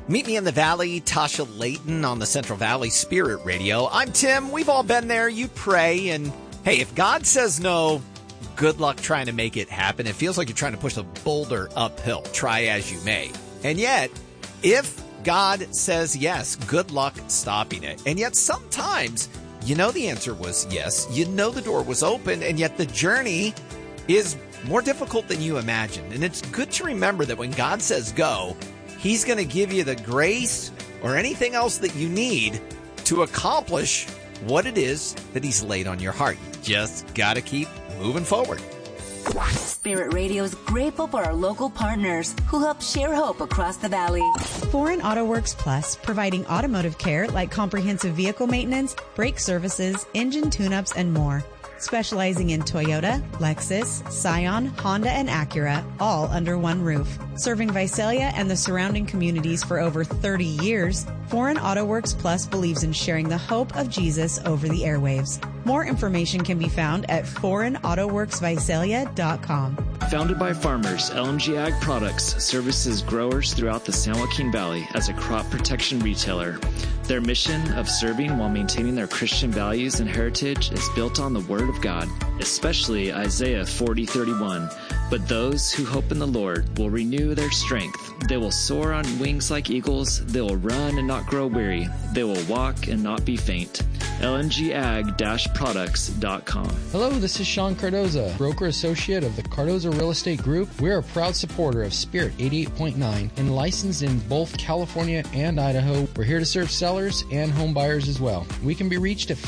Meet me in the Valley, Tasha Layton on the Central Valley Spirit Radio. I'm Tim. We've all been there. You pray, and hey, if God says no, good luck trying to make it happen. It feels like you're trying to push a boulder uphill. Try as you may. And yet, if God says yes, good luck stopping it. And yet sometimes, you know the answer was yes. You know the door was open, and yet the journey is more difficult than you imagined. And it's good to remember that when God says go, He's going to give you the grace or anything else that you need to accomplish what it is that He's laid on your heart. You just got to keep moving forward. Spirit Radio is grateful for our local partners who help share hope across the valley. Foreign Auto Works Plus, providing automotive care like comprehensive vehicle maintenance, brake services, engine tune-ups, and more. Specializing in Toyota, Lexus, Scion, Honda, and Acura, all under one roof. Serving Visalia and the surrounding communities for over 30 years, Foreign Auto Works Plus believes in sharing the hope of Jesus over the airwaves. More information can be found at foreignautoworksvisalia.com. Founded by farmers, LMG Ag Products services growers throughout the San Joaquin Valley as a crop protection retailer. Their mission of serving while maintaining their Christian values and heritage is built on the Word of God, especially Isaiah 40:31. But those who hope in the Lord will renew their strength. They will soar on wings like eagles. They will run and not grow weary. They will walk and not be faint. LMGAg-products.com. Hello, this is Sean Cardoza, broker associate of the Cardoza Real Estate Group. We're a proud supporter of Spirit 88.9 and licensed in both California and Idaho. We're here to serve sellers and home buyers as well. We can be reached at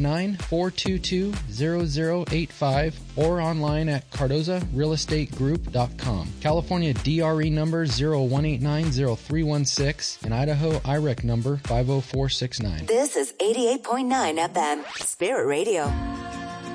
559-422-0085 or online at CardozaRealEstateGroup.com. California DRE number 01890316 and Idaho IREC number 50469. This is 88.9 FM, Spirit Radio.